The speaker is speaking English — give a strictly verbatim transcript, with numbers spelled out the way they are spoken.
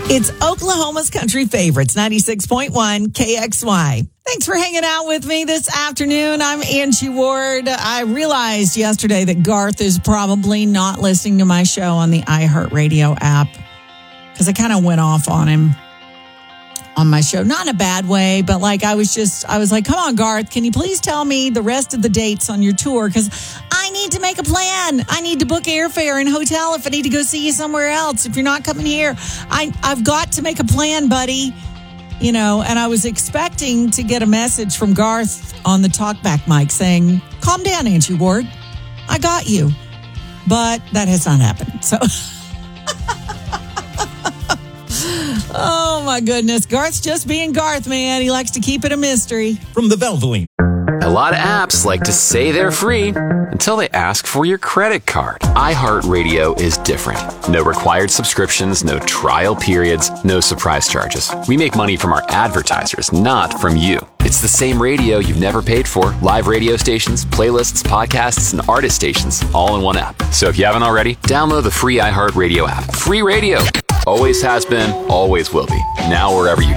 It's Oklahoma's country favorites, ninety-six point one K X Y. Thanks for hanging out with me this afternoon. I'm Angie Ward. I realized yesterday that Garth is probably not listening to my show on the iHeartRadio app because I kind of went off on him on my show. Not in a bad way, but like I was just, I was like, come on, Garth, can you please tell me the rest of the dates on your tour? Because I need to make a plan. I need to book airfare and hotel if I need to go see you somewhere else. If you're not coming here, I, I've got to make a plan, buddy. You know, and I was expecting to get a message from Garth on the talkback mic saying, calm down, Angie Ward. I got you. But that has not happened. So, oh my goodness. Garth's just being Garth, man. He likes to keep it a mystery. From the Valvoline. A lot of apps like to say they're free until they ask for your credit card. iHeartRadio is different. No required subscriptions, no trial periods, no surprise charges. We make money from our advertisers, not from you. It's the same radio you've never paid for. Live radio stations, playlists, podcasts, and artist stations, all in one app. So if you haven't already, download the free iHeartRadio app. Free radio. Always has been, always will be. Now wherever you